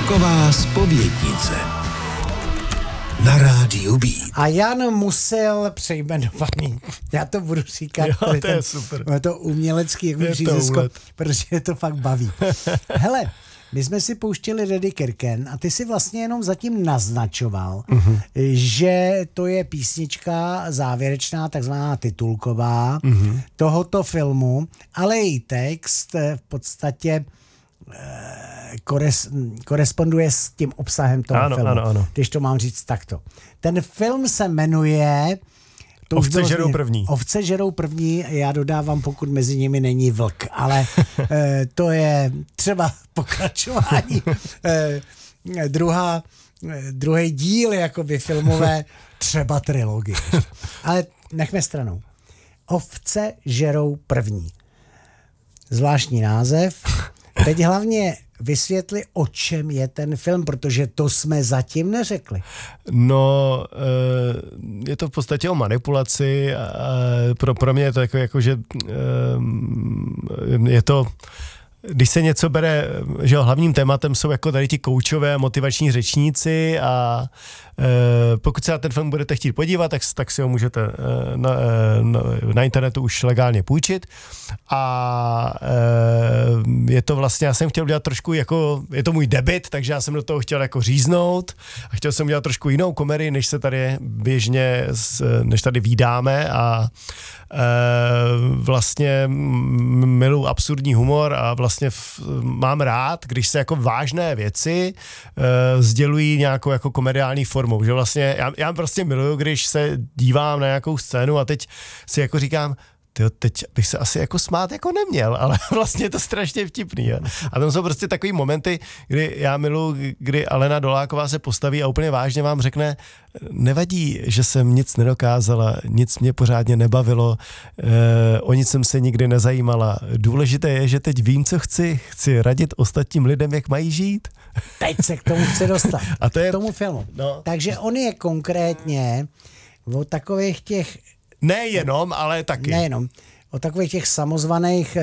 Roková zpovědnice na rádiu Beat. A Jan Musil přejmenovaný. Já to budu říkat. Jo, to je super. Je to umělecký jako přízvisko, protože je to fakt baví. Hele, my jsme si pouštěli Reddy Kirken a ty si vlastně jenom zatím naznačoval, že to je písnička závěrečná, takzvaná titulková tohoto filmu, ale její text v podstatě koresponduje s tím obsahem toho filmu. Ano. Když to mám říct takto. Ten film se jmenuje Ovce žerou první. Ovce žerou první, já dodávám, pokud mezi nimi není vlk, ale to je třeba pokračování. Druhý díl jakoby filmové, třeba trilogie. Ale nechme stranou. Ovce žerou první. Zvláštní název. Teď hlavně vysvětli, o čem je ten film, protože to jsme zatím neřekli. No, je to v podstatě o manipulaci. Pro mě je to jako že je to, když se něco bere, že hlavním tématem jsou jako tady ti koučové motivační řečníci a pokud se na ten film budete chtít podívat, tak si ho můžete na internetu už legálně půjčit a je to vlastně, já jsem chtěl udělat trošku jako, je to můj debut, takže já jsem do toho chtěl jako říznout a chtěl jsem udělat trošku jinou komedii, než se tady běžně, než tady vídáme a vlastně miluji absurdní humor a vlastně mám rád, když se jako vážné věci sdělují nějakou jako komediální formou, že vlastně já prostě miluju, když se dívám na nějakou scénu a teď si jako říkám, tyjo, teď bych se asi jako smát jako neměl, ale vlastně je to strašně vtipný. Jo? A tam jsou prostě takový momenty, kdy já miluji, kdy Alena Doláková se postaví a úplně vážně vám řekne, nevadí, že jsem nic nedokázala, nic mě pořádně nebavilo, o nic jsem se nikdy nezajímala. Důležité je, že teď vím, co chci radit ostatním lidem, jak mají žít. Teď se k tomu chci dostat, a to je, k tomu filmu. No. Takže on je konkrétně o takových těch nejenom, ale taky. Nejenom. O takových těch samozvaných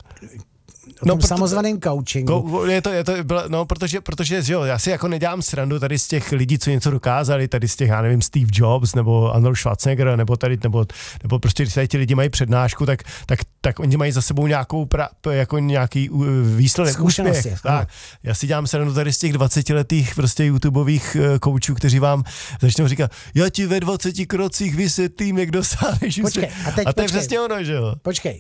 samozvaným coachingu. Protože že jo, já si jako nedělám srandu tady z těch lidí, co něco dokázali, tady z těch, já nevím, Steve Jobs nebo Arnold Schwarzenegger, nebo prostě když tady ti lidi mají přednášku, tak oni mají za sebou jako nějaký výsledek, úspěch. Tak. Já si dělám srandu tady z těch 20letých prostě YouTubeových koučů, kteří vám začnou říkat, já ti ve 20 krocích vysvětlím, jak dosáhneš úspěch. A to je přesně ono, že jo. Počkej.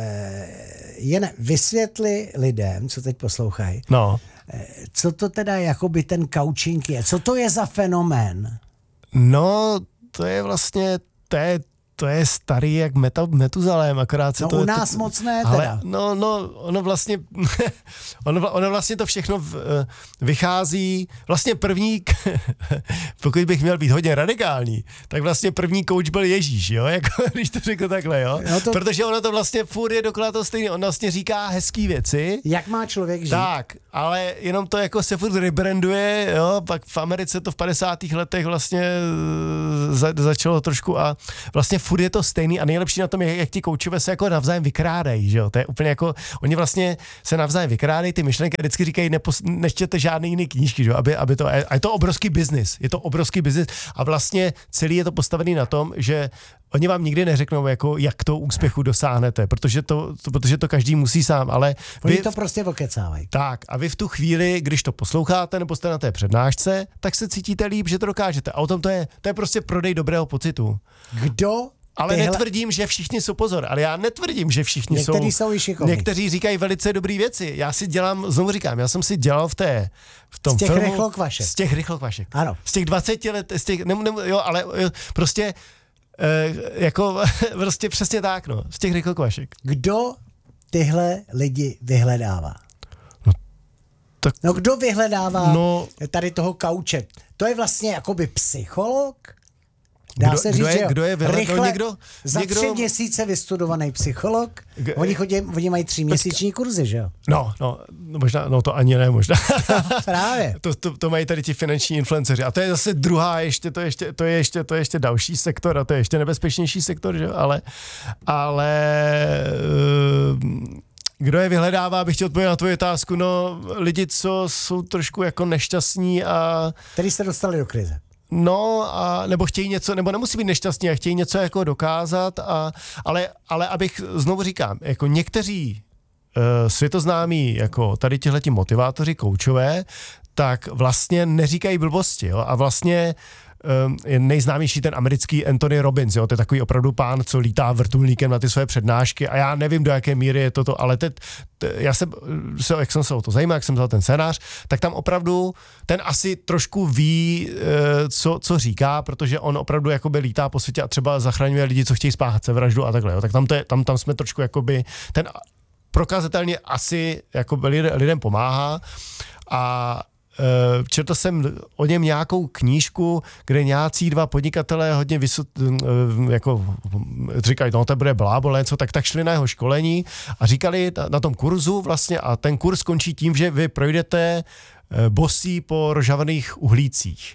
Jen vysvětli lidem, co teď poslouchají, co to teda jakoby ten coaching je, co to je za fenomén? No, to je vlastně, to je starý jak Metuzalém, akorát se to... No u nás moc ne teda. Ono vlastně to všechno vychází, vlastně první, pokud bych měl být hodně radikální, tak vlastně první coach byl Ježíš, jo, jako když to řekl takhle, jo, protože ono to vlastně furt je dokola to stejný, on vlastně říká hezký věci. Jak má člověk žít? Tak, ale jenom to jako se furt rebranduje, jo, pak v Americe to v 50. letech vlastně začalo trošku a vlastně furt je to stejný a nejlepší na tom je, jak ti koučové se jako navzájem vykrádají, že jo, to je úplně jako, oni vlastně se navzájem vykrádají ty myšlenky a vždycky říkají, nečtěte žádný jiný knížky, že jo, aby to, a je to obrovský biznis a vlastně celý je to postavený na tom, že oni vám nikdy neřeknou, jako, jak to úspěchu dosáhnete, protože to každý musí sám, ale oni to prostě okecávají. Tak a vy v tu chvíli, když to posloucháte nebo jste na té přednášce, tak se cítíte líp, že to dokážete. A o tom to je prostě prodej dobrého pocitu. Ale netvrdím, že všichni jsou ale já netvrdím, že všichni někteří jsou i šikovní. Někteří říkají velice dobré věci. Já si dělám, znovu říkám, já jsem si dělal v tom z těch filmu. rychlokvašek. Z těch rychlokvašek. Ano. Z těch 20 let, ale prostě jako prostě přesně tak, no, z těch rychlokvašek. Kdo tyhle lidi vyhledává? Kdo vyhledává tady toho kauče? To je vlastně jakoby psycholog? Dá se říct, kdo je rychle, za 3 měsíce vystudovaný psycholog, oni mají 3měsíční kurzy, že jo? No, možná, to ani ne, možná. Právě. To mají tady ti finanční influenceři. A to je zase druhá, to je ještě další sektor a to je ještě nebezpečnější sektor, že jo? Ale Kdo je vyhledává, bych chtěl odpovědět na tvoji otázku. No, lidi, co jsou trošku jako nešťastní a... Který se dostali do krize. No, a nebo chtějí něco, nebo nemusí být nešťastní a chtějí něco jako dokázat, ale abych znovu říkám, jako někteří světoznámí, jako tady tihleti motivátoři, koučové, tak vlastně neříkají blbosti, jo, a vlastně je nejznámější ten americký Anthony Robbins, jo, to je takový opravdu pán, co lítá vrtulníkem na ty své přednášky a já nevím, do jaké míry je toto, ale já jsem se, jak jsem se o to zajímal, jak jsem vzal ten scénář, tak tam opravdu ten asi trošku ví, co říká, protože on opravdu jakoby lítá po světě a třeba zachraňuje lidi, co chtějí spáchat sebevraždu a takhle, jo, tak tam jsme trošku jakoby, ten prokazatelně asi jako lidem pomáhá a četl jsem o něm nějakou knížku, kde nějací dva podnikatelé hodně jako říkají, no to bude blábole, co, tak šli na jeho školení a říkali na tom kurzu vlastně a ten kurz končí tím, že vy projdete bosí po rozžavaných uhlících.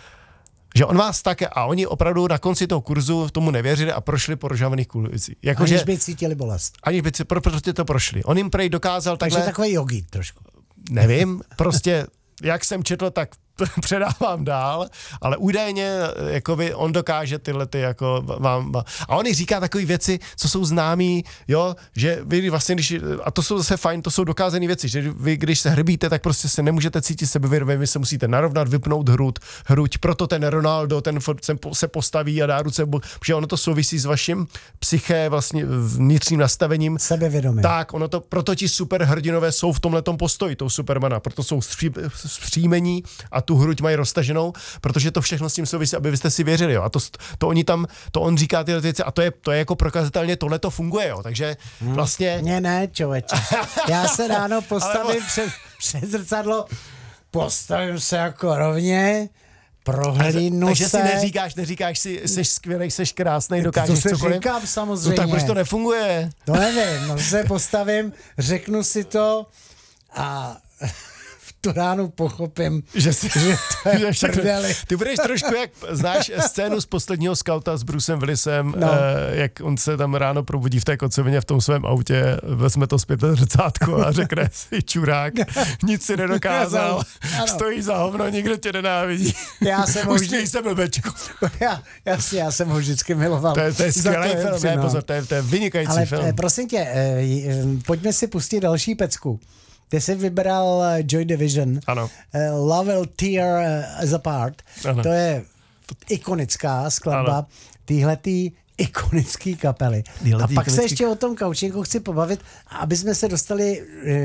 Že on vás také, a oni opravdu na konci toho kurzu tomu nevěřili a prošli po rozžavaných uhlících. Aniž by cítili bolest. Aniž by prostě to prošli. On jim prej dokázal takhle... Takže takový jogi trošku. Nevím, prostě jak jsem četl, tak předávám dál, ale údajně jakoby on dokáže tyhle ty jako vám... A on říká takové věci, co jsou známý, jo, že vy vlastně, a to jsou zase fajn, to jsou dokázané věci, že vy, když se hrbíte, tak prostě se nemůžete cítit sebevědomě, vy se musíte narovnat, vypnout hruď, proto ten Ronaldo, ten se postaví a dá ruce, protože ono to souvisí s vaším psyché, vlastně vnitřním nastavením. Sebevědomí. Tak, ono to, proto ti superhrdinové jsou v tomhletom postoji, toho Supermana, proto jsou zpříjmení a tu hruď mají roztaženou, protože to všechno s tím souvisí, aby byste si věřili, jo. A to oni tam, to on říká tyhle věci a to je jako prokazatelně tohle to funguje, jo. Takže vlastně... Ne, člověče. Já se ráno postavím před zrcadlo, postavím se jako rovně, prohlídnu takže se. Takže si neříkáš si, jsi skvělej, jsi krásnej, dokážeš cokoliv. To si říkám samozřejmě. No tak proč to nefunguje? To nevím, no se postavím, řeknu si to a... tu ránu pochopím, že to je prdeli. Ty budeš trošku, jak znáš scénu z Posledního skauta s Brucem Willisem, no. Jak on se tam ráno probudí v té kocovině v tom svém autě, vezme to zpět zrcátko a řekne si čurák, nic si nedokázal, stojí za hovno, nikdo tě nenávidí. Už se blbečku. Já jsem ho vždycky miloval. To je skvělý film, ne, pozor, to je vynikající film. Ale prosím tě, pojďme si pustit další pecku. Ty jsi vybral Joy Division. Ano. Love Will Tear Us Apart. Ano. To je ikonická skladba téhletý ikonický kapely. A pak se ještě o tom coachingu chci pobavit, aby jsme se dostali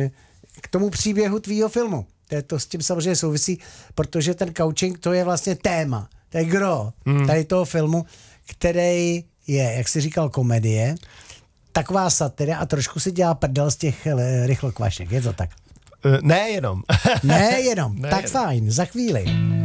k tomu příběhu tvýho filmu. To s tím samozřejmě souvisí, protože ten coaching to je vlastně téma. To je gro tady toho filmu, který je, jak jsi říkal, komedie, taková satira a trošku si dělá prdel z těch rychlokvašek, je to tak? Nejenom. Tak fajn, za chvíli.